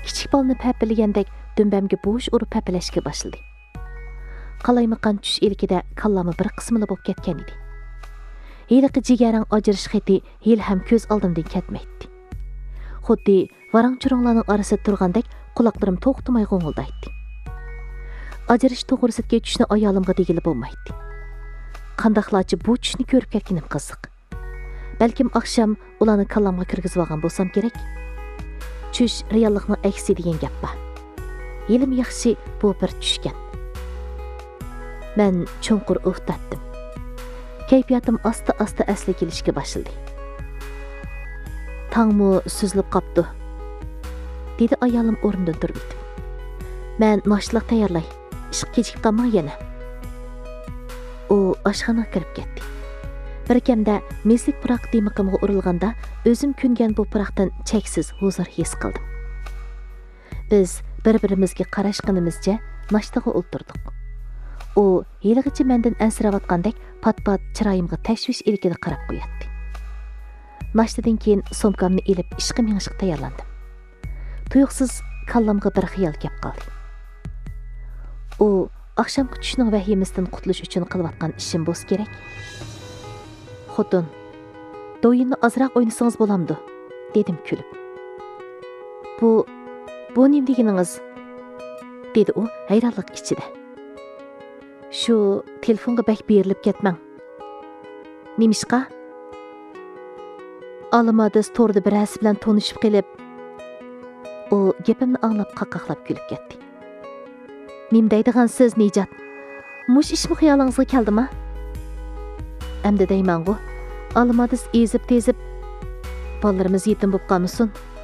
kichik bolani pəpilgəndək dünbəmge boş urub pəpiləşke başladı. Qalaymaqan tuş ilkide kallama bir qismili bop ketken idi. Heliqi jigaran ajırış xeti hel ham köz aldımdan ketmeydi. Xuddi varang çurunglarning arasida turgandek qulaqlarım to'xtamay qo'ng'ildaydi. Ajırış to'g'risidagi tushni ayolimga degili bo'lmaydi. Qandaqlarcha bu tushni ko'rib ketganim qiziq. Balkim oqshom ularni kallamga kirgizib olgan bo'lsam kerak. Tush reallikning aksi degan gap bor. Yelim yaxshi bu bir tushgan. Men chunqur o'xtatdim. Kayfiyatim asta-asta asli kelishga başladı. Tangmu süzülüp qapdı. Dedi ayolim o'rnidan turib etib. Men noshliq tayyorlay. Ish kechikib qolma yana. U oshxonaga kirib ketdi. Bir kamda meslik puroq demiqimga urilganda o'zim kungan bu puroqdan cheksiz huzur his qildim. Biz bir-birimizga qarashqinimizcha nashtaga o'ltirdik. U yilg'icha mendan ansirayotgandek pat-pat chiroyimga tashvish ilkida qarab qo'yatdi. Nashtadan keyin somkamni ilib ishga minishga tayyorlandim. Tuyuqsiz kallamga bir xiyol kelib qoldi. U oqshomgi tushning vahimasidan qutulish uchun qilayotgan ishim bo'lsa kerak. Xotin, do'yinni ozroq o'ynasangiz bo'lamdi, dedim kulib. Bu nim deganingiz? Dedi u hayronlik ichida. Shu telefonga bak berilib ketmang. Nimishqa? Alimadiz to'rda birasi bilan tanishib qilib, u gapimni anglab qaqaqlab kulib ketdi. Nim deydigan siz Nijat? Mush ishmi xiyolingizga keldimi? Endi deyman-ku, alimadiz ezib-tezib bolalarimiz yetim bo'lib qolmasin.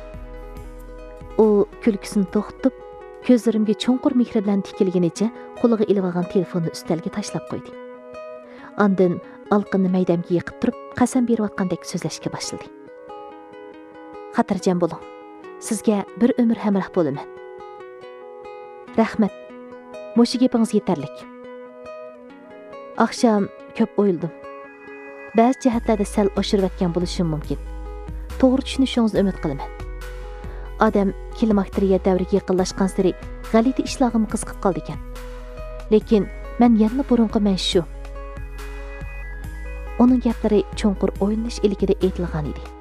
U kulgisini to'xtatib, ko'zlarimga chunqur mehri bilan tikilganicha qo'liga ilib olgan telefonni ustalga tashlab qo'ydi. Ondan alqinni maydamga yiqib turib, qasam berayotgandek so'zlashga boshladi. Xotirjam bo'ling. Sizga bir umr hamroh bo'laman. Rahmat. Mushu gapingiz yetarlik. Oqshom ko'p o'yildim. Ba'zi jihatlarda sal oshirayotgan bo'lishim mumkin. To'g'ri tushunishingizni umid qilaman. Odam kilmaktriya davriga yaqinlashgan sari g'alati ishlarga qiziqib qoldi ekan. Lekin men yana burunqi men shu. Uning gaplari chunqur o'yinish ilkida aytilgan edi.